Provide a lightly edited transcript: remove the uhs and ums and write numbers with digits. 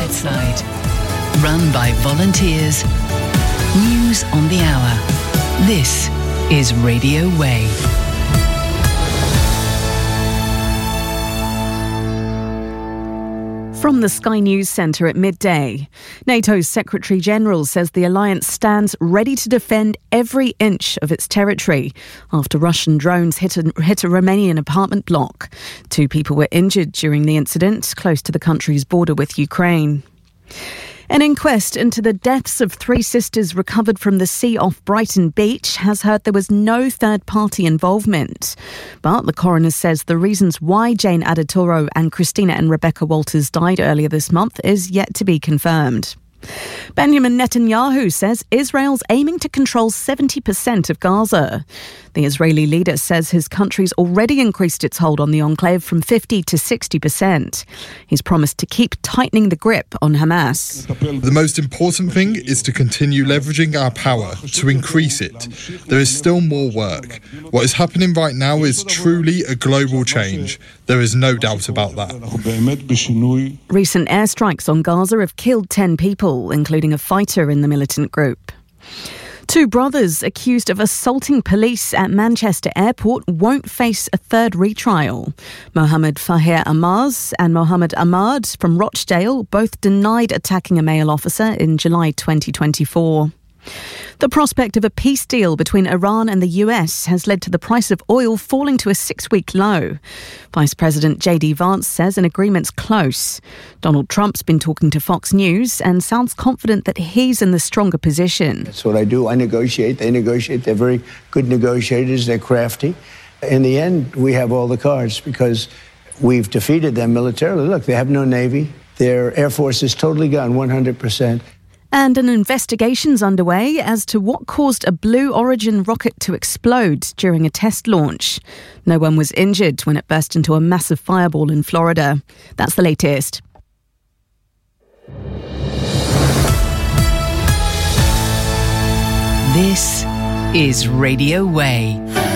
bedside. Run by volunteers. News on the hour. This is Radio Way. From the Sky News Centre at midday, NATO's Secretary-General says the alliance stands ready to defend every inch of its territory after Russian drones hit a Romanian apartment block. 2 people were injured during the incident close to the country's border with Ukraine. An inquest into the deaths of 3 sisters recovered from the sea off Brighton Beach has heard there was no third-party involvement. But the coroner says the reasons why Jane Adetoro and Christina and Rebecca Walters died earlier this month is yet to be confirmed. Benjamin Netanyahu says Israel's aiming to control 70% of Gaza. The Israeli leader says his country's already increased its hold on the enclave from 50 to 60%. He's promised to keep tightening the grip on Hamas. The most important thing is to continue leveraging our power, to increase it. There is still more work. What is happening right now is truly a global change. There is no doubt about that. Recent airstrikes on Gaza have killed 10 people, including a fighter in the militant group. 2 brothers accused of assaulting police at Manchester Airport won't face a third retrial. Mohammed Fahir Amaz and Mohammed Ahmad from Rochdale both denied attacking a male officer in July 2024. The prospect of a peace deal between Iran and the US has led to the price of oil falling to a 6-week low. Vice President J.D. Vance says an agreement's close. Donald Trump's been talking to Fox News and sounds confident that he's in the stronger position. That's what I do. I negotiate. They negotiate. They're very good negotiators. They're crafty. In the end, we have all the cards because we've defeated them militarily. Look, they have no Navy. Their Air Force is totally gone, 100%. And an investigation's underway as to what caused a Blue Origin rocket to explode during a test launch. No one was injured when it burst into a massive fireball in Florida. That's the latest. This is Radio Way.